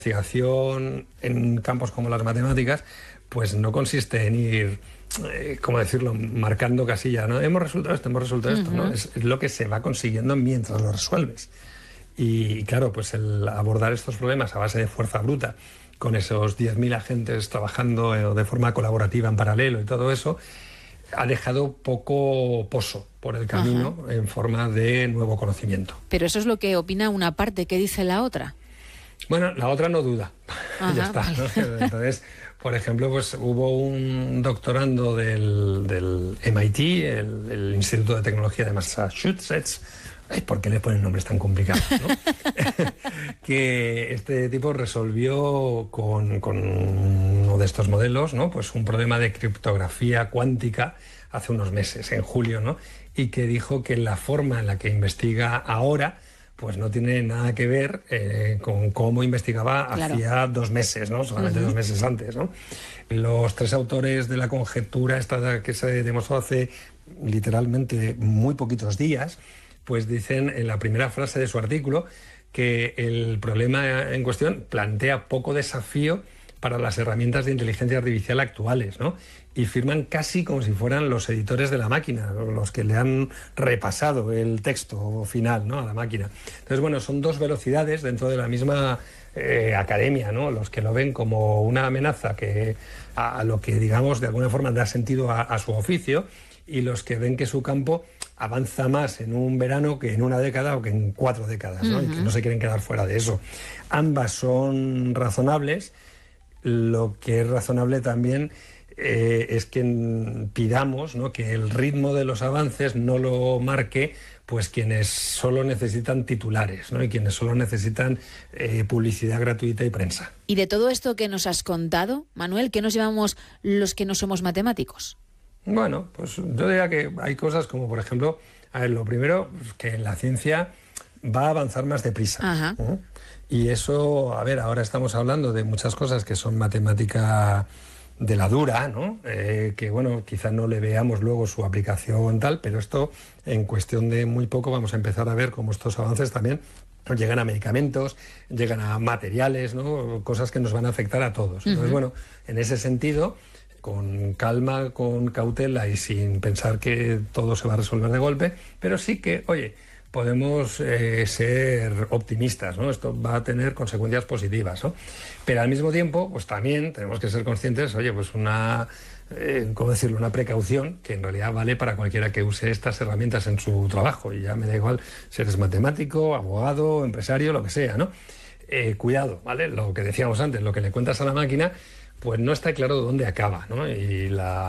investigación en campos como las matemáticas, pues no consiste en ir, ¿cómo decirlo?, marcando casillas, ¿no? Hemos resuelto esto, ¿no? Es lo que se va consiguiendo mientras lo resuelves. Y claro, pues el abordar estos problemas a base de fuerza bruta, con esos 10.000 agentes trabajando de forma colaborativa en paralelo y todo eso, ha dejado poco pozo por el camino en forma de nuevo conocimiento. Pero eso es lo que opina una parte. ¿Qué dice la otra? Bueno, la otra no duda. Ya está, ¿no? Entonces, por ejemplo, pues hubo un doctorando del MIT, el Instituto de Tecnología de Massachusetts. Ay, ¿por qué le ponen nombres tan complicados, no? Que este tipo resolvió con uno de estos modelos, ¿no? Pues un problema de criptografía cuántica hace unos meses, en julio, ¿no? Y que dijo que la forma en la que investiga ahora pues no tiene nada que ver con cómo investigaba hacía 2 meses, ¿no? Solamente 2 meses antes, ¿no? Los 3 autores de la conjetura esta que se demostró hace literalmente muy poquitos días, pues dicen en la primera frase de su artículo que el problema en cuestión plantea poco desafío para las herramientas de inteligencia artificial actuales, ¿no? Y firman casi como si fueran los editores de la máquina, los que le han repasado el texto final, ¿no?, a la máquina. Entonces, bueno, son 2 velocidades dentro de la misma academia, ¿no? Los que lo ven como una amenaza que a lo que, digamos, de alguna forma da sentido a su oficio, y los que ven que su campo avanza más en un verano que en una década o que en 4 décadas, ¿no? Y que no se quieren quedar fuera de eso. Ambas son razonables. Lo que es razonable también es que pidamos, ¿no?, que el ritmo de los avances no lo marque pues quienes solo necesitan titulares, ¿no?, y quienes solo necesitan publicidad gratuita y prensa. Y de todo esto que nos has contado, Manuel, ¿qué nos llevamos los que no somos matemáticos? Bueno, pues yo diría que hay cosas como, por ejemplo, a ver, lo primero, que en la ciencia va a avanzar más deprisa. Y eso, a ver, ahora estamos hablando de muchas cosas que son matemática de la dura, ¿no? Que, bueno, quizá no le veamos luego su aplicación tal, pero esto, en cuestión de muy poco, vamos a empezar a ver cómo estos avances también llegan a medicamentos, llegan a materiales, ¿no?, cosas que nos van a afectar a todos. Entonces, bueno, en ese sentido, con calma, con cautela y sin pensar que todo se va a resolver de golpe, pero sí que, oye, podemos ser optimistas, ¿no? Esto va a tener consecuencias positivas, ¿no? Pero al mismo tiempo, pues también tenemos que ser conscientes, oye, pues una, ¿cómo decirlo?, una precaución que en realidad vale para cualquiera que use estas herramientas en su trabajo. Y ya me da igual si eres matemático, abogado, empresario, lo que sea, ¿no? Cuidado, ¿vale? Lo que decíamos antes, lo que le cuentas a la máquina, pues no está claro dónde acaba, ¿no? Y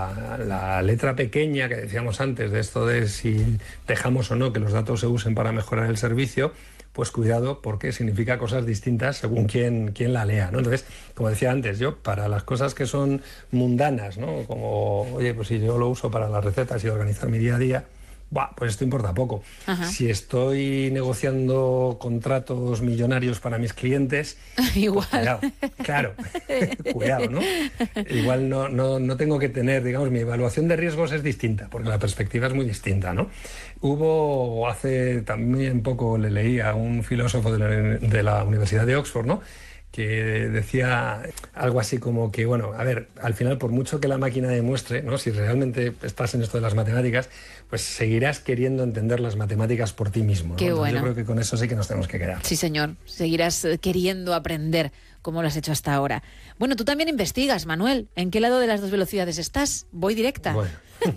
la letra pequeña que decíamos antes de esto de si dejamos o no que los datos se usen para mejorar el servicio, pues cuidado, porque significa cosas distintas según quién la lea, ¿no? Entonces, como decía antes, yo para las cosas que son mundanas, ¿no?, como, oye, pues si yo lo uso para las recetas y organizar mi día a día, pues esto importa poco. Si estoy negociando contratos millonarios para mis clientes, igual. Pues cuidado, claro, cuidado, ¿no? Igual no tengo que tener, digamos, mi evaluación de riesgos es distinta, porque la perspectiva es muy distinta, ¿no? Hubo hace también poco, le leí a un filósofo de la Universidad de Oxford, ¿no?, que decía algo así como que, bueno, a ver, al final, por mucho que la máquina demuestre, ¿no?, si realmente estás en esto de las matemáticas, pues seguirás queriendo entender las matemáticas por ti mismo, ¿no? Qué bueno. Yo creo que con eso sí que nos tenemos que quedar. Sí, señor. Seguirás queriendo aprender como lo has hecho hasta ahora. Bueno, tú también investigas, Manuel. ¿En qué lado de las 2 velocidades estás? Voy directa. Bueno.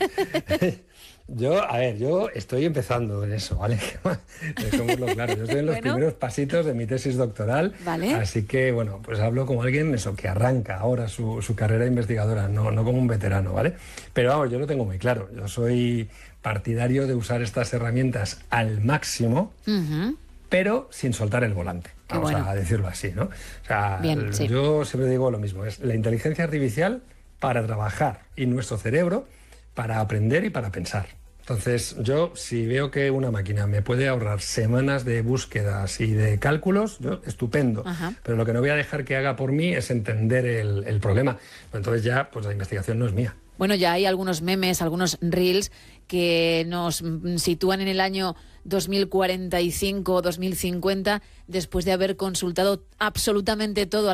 Yo estoy empezando en eso, ¿vale? Dejémoslo claro. Yo estoy en los primeros pasitos de mi tesis doctoral, así que, bueno, pues hablo como alguien que arranca ahora su carrera investigadora, no como un veterano, ¿vale? Pero vamos, yo lo tengo muy claro. Yo soy partidario de usar estas herramientas al máximo, pero sin soltar el volante, vamos a decirlo así, ¿no? O sea, yo siempre digo lo mismo, es la inteligencia artificial para trabajar y nuestro cerebro para aprender y para pensar. Entonces, yo si veo que una máquina me puede ahorrar semanas de búsquedas y de cálculos, yo estupendo. Pero lo que no voy a dejar que haga por mí es entender el problema. Entonces ya, pues la investigación no es mía. Bueno, ya hay algunos memes, algunos reels que nos sitúan en el año 2045 o 2050 después de haber consultado absolutamente todo